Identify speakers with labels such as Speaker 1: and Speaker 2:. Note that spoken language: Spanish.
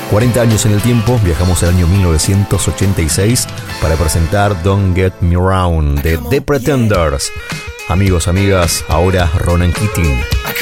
Speaker 1: 40 años en el tiempo, viajamos al año 1986 para presentar Don't Get Me Round de The Pretenders. Amigos, amigas, ahora Ronan Keating.